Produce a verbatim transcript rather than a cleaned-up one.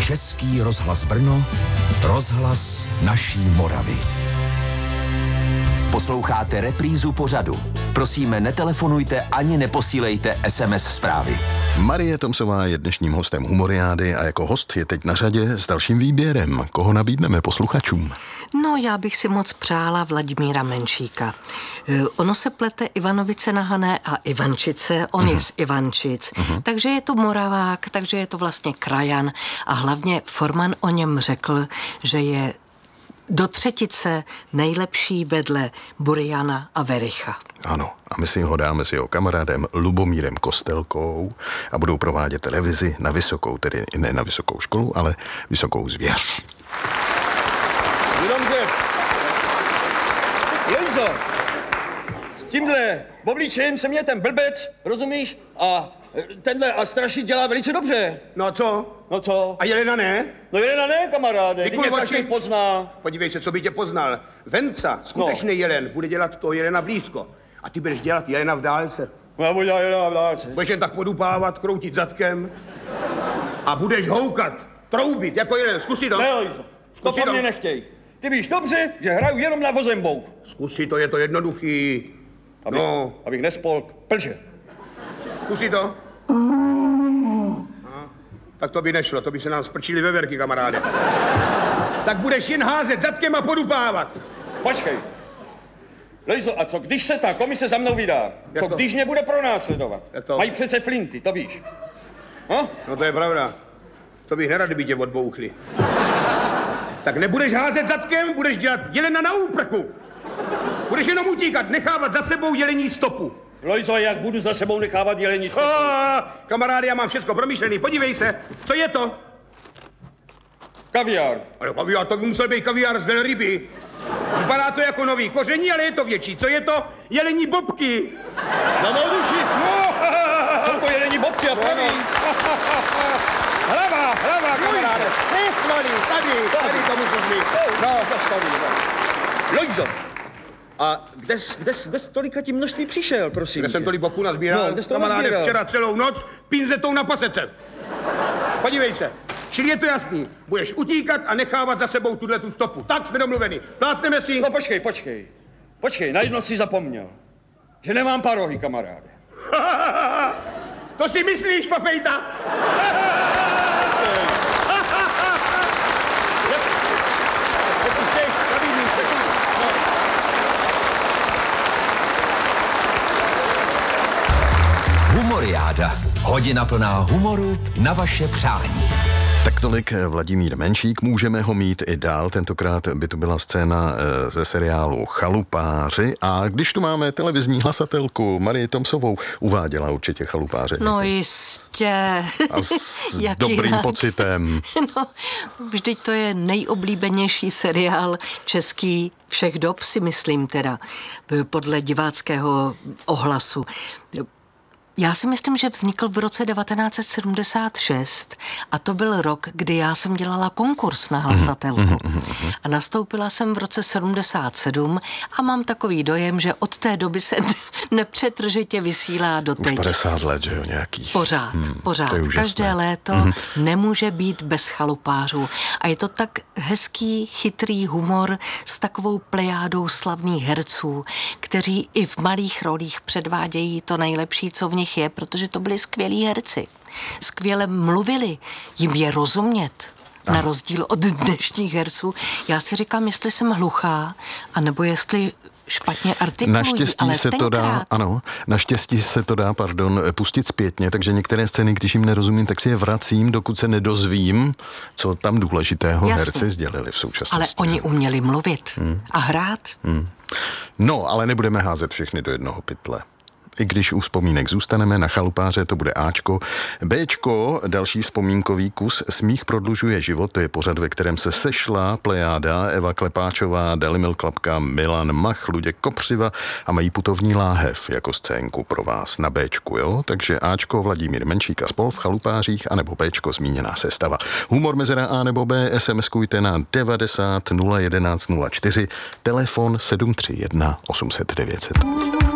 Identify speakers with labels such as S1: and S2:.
S1: Český rozhlas Brno, rozhlas naší Moravy. Posloucháte reprízu pořadu. Prosíme, netelefonujte ani neposílejte es em es zprávy.
S2: Marie Tomsová je dnešním hostem Humoriády a jako host je teď na řadě s dalším výběrem. Koho nabídneme posluchačům?
S3: No, já bych si moc přála Vladimíra Menšíka. Ono se plete Ivanovice na Hané a Ivančice, on uh-huh. je z Ivančic, uh-huh. takže je to Moravák, takže je to vlastně krajan a hlavně Forman o něm řekl, že je do třetice nejlepší vedle Buriana a Vericha.
S2: Ano, a my si ho dáme s jeho kamarádem Lubomírem Kostelkou a budou provádět televizi na vysokou, tedy ne na vysokou školu, ale vysokou zvěř.
S4: Jenomže, Lenzo, s tímhle obličejem se mě ten blbec, rozumíš? A tenhle a strašit dělá velice dobře.
S5: No co?
S4: No co?
S5: A Jelena ne?
S4: No Jelena ne, kamaráde, teď mě každý pozná.
S5: Podívej se, co by tě poznal. Venca, skutečný no. Jelen, bude dělat toho Jelena blízko. A ty budeš dělat Jelena v dálce.
S4: No já budu dělat Jelena v dálce.
S5: Budeš jen tak podupávat, kroutit zadkem. A budeš houkat, troubit jako Jelen. Zkusí to.
S4: Ne, Lojzo, to po mně nechtěj. Ty víš dobře, že hraju jenom na vozembouch.
S5: Zkusí to, je to jednoduchý.
S4: Abych,
S5: no.
S4: Abych nespolk plže.
S5: Zkusí to. A, tak to by nešlo, to by se nám sprčili veverky, kamaráde. Tak budeš jen házet zadkem a podupávat.
S4: Počkej. Lejzo, a co když se ta komise za mnou vydá? Jak co to? Když mě bude pronásledovat? Mají přece flinty, to víš. No?
S5: No to je pravda. To bych nerad, kdyby tě odbouchli. Tak nebudeš házet zadkem, budeš dělat Jelena na úprku. Budeš jenom utíkat, nechávat za sebou jelení stopu.
S4: Lojzo, jak budu za sebou nechávat jelení stopu?
S5: Oh, kamarády, já mám všechno promyšlený, podívej se, co je to?
S4: Kaviár.
S5: Ale kaviár, to by musel být kaviár z velryby. Vypadá to jako nový koření, ale je to větší. Co je to? Jelení bobky.
S4: Na duši.
S5: No.
S4: Jsou to jelení bobky a praví.
S5: Hlava, hlava, kamaráde. Nesvalí, tady, tady to musí být.
S4: No, zastaví, no. Lojzo. A kde, kde, kde z tolika tím množství přišel, prosím?
S5: Kde jsem tolik boků nazbíral?
S4: No, kde jsi to
S5: kamaráde,
S4: nazbíral?
S5: Včera celou noc pinzetou na pasece. Podívej se. Čili je to jasný. Budeš utíkat a nechávat za sebou tuhle tu stopu. Tak jsme domluveni. Plácneme si.
S4: No počkej, počkej. Počkej, na jedno si zapomněl. Že nemám parohy, kamaráde.
S5: To si myslíš, Fafejta?
S1: Humoriáda. Hodina plná humoru na vaše přání.
S2: Tak tolik Vladimír Menšík, můžeme ho mít i dál, tentokrát by to byla scéna ze seriálu Chalupáři a když tu máme televizní hlasatelku Marii Tomsovou, uváděla určitě Chalupáře.
S3: No jistě.
S2: A s dobrým jinak? Pocitem.
S3: No, vždyť to je nejoblíbenější seriál český všech dob, si myslím teda, podle diváckého ohlasu. Já si myslím, že vznikl v roce devatenáct set sedmdesát šest a to byl rok, kdy já jsem dělala konkurs na hlasatelku. A nastoupila jsem v roce sedmdesát sedm a mám takový dojem, že od té doby se nepřetržitě vysílá do teď.
S2: Už padesát let, že jo, nějakých.
S3: Pořád, hmm, pořád. Každé léto hmm. nemůže být bez chalupářů. A je to tak hezký, chytrý humor s takovou plejádou slavných herců, kteří i v malých rolích předvádějí to nejlepší, co v nich je, protože to byli skvělí herci. Skvěle mluvili, jim je rozumět. Na rozdíl od dnešních herců. Já si říkám, jestli jsem hluchá, anebo jestli špatně artikulují,
S2: naštěstí
S3: ale
S2: se
S3: tenkrát...
S2: to dá, ano, naštěstí se to dá, pardon, pustit zpětně, takže některé scény, když jim nerozumím, tak si je vracím, dokud se nedozvím, co tam důležitého Jasně. herci sdělili v současnosti.
S3: Ale oni uměli mluvit hmm. a hrát.
S2: Hmm. No, ale nebudeme házet všechny do jednoho pytle. I když u vzpomínek zůstaneme, na Chalupáře to bude Ačko. Béčko, další vzpomínkový kus, Smích prodlužuje život, to je pořad, ve kterém se sešla plejáda Eva Klepáčová, Dalimil Klapka, Milan Mach, Luděk Kopřiva a mají putovní láhev jako scénku pro vás na Béčku, jo? Takže Ačko, Vladimír Menšík a spol v Chalupářích, anebo Béčko, zmíněná sestava. Humor mezera A nebo B, SMSkujte na devadesát nula jedenáct nula čtyři, telefon sedm tři jedna osm set devět set.